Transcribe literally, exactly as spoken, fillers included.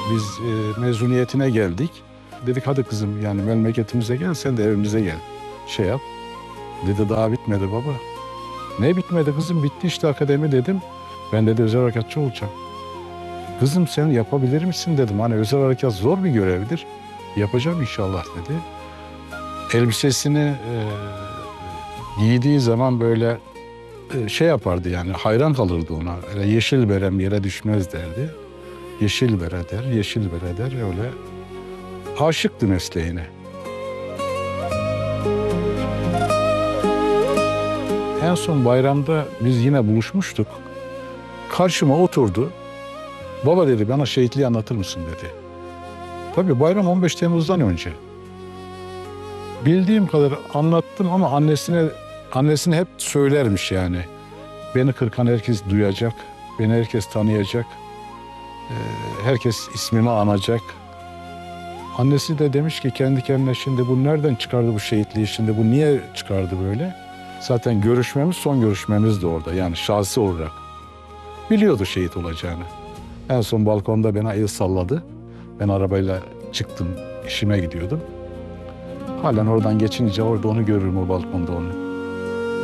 Biz e, mezuniyetine geldik. Dedik hadi kızım yani memleketimize gel, sen de evimize gel. Şey yap. Dedi daha bitmedi baba. Ne bitmedi kızım, bitti işte akademi dedim. Ben dedi özel harekatçı olacağım. Kızım sen yapabilir misin dedim. Hani özel harekat zor bir görevdir. Yapacağım inşallah dedi. Elbisesini e, giydiği zaman böyle e, şey yapardı yani, hayran kalırdı ona. Öyle yeşil berem yere düşmez derdi. Yeşil bere der, yeşil bere der, öyle aşıktı mesleğine. En son bayramda biz yine buluşmuştuk. Karşıma oturdu. Baba dedi, bana şehitliği anlatır mısın dedi. Tabii bayram on beş Temmuz'dan önce. Bildiğim kadar anlattım ama annesine annesine hep söylermiş yani. Beni Kırkan herkes duyacak, beni herkes tanıyacak, herkes ismimi anacak. Annesi de demiş ki kendi kendine, şimdi bu nereden çıkardı bu şehitliği, şimdi bu niye çıkardı böyle? Zaten görüşmemiz, son görüşmemiz de orada yani şahsi olarak. Biliyordu şehit olacağını. En son balkonda bana el salladı. Ben arabayla çıktım, işime gidiyordum. Halen oradan geçince orada onu görürüm, o balkonda onu.